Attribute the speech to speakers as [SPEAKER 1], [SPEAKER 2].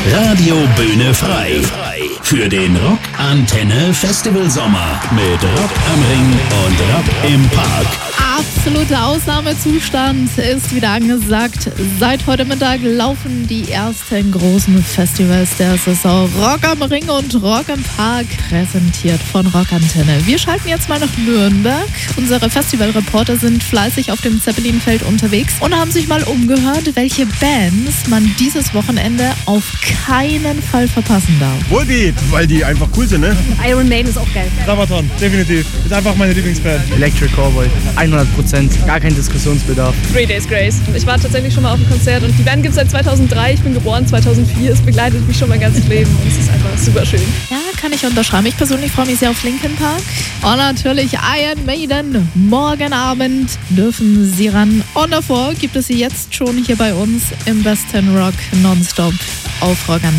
[SPEAKER 1] Radio Bühne frei. Für den Rock Antenne Festival Sommer mit Rock am Ring und Rock im Park.
[SPEAKER 2] Absoluter Ausnahmezustand ist wieder angesagt. Seit heute Mittag laufen die ersten großen Festivals der Saison. Rock am Ring und Rock im Park, präsentiert von Rock Antenne. Wir schalten jetzt mal nach Nürnberg. Unsere Festivalreporter sind fleißig auf dem Zeppelinfeld unterwegs und haben sich mal umgehört, welche Bands man dieses Wochenende auf keinen Fall verpassen darf.
[SPEAKER 3] Volbeat, weil die einfach cool sind, ne?
[SPEAKER 4] Iron Maiden ist auch geil.
[SPEAKER 3] Sabaton, definitiv. Ist einfach meine Lieblingsband.
[SPEAKER 5] Electric Cowboy, 100%, gar kein Diskussionsbedarf.
[SPEAKER 6] 3 Days Grace. Ich war tatsächlich schon mal auf einem Konzert und die Band gibt es seit 2003. Ich bin geboren 2004. Es begleitet mich schon mein ganzes Leben und es ist einfach super schön.
[SPEAKER 2] Ja, kann ich unterschreiben. Ich persönlich freue mich sehr auf Linkin Park. Und natürlich Iron Maiden. Morgen Abend dürfen sie ran. Und davor gibt es sie jetzt schon hier bei uns im Besten Rock Nonstop auf Rock Antenne.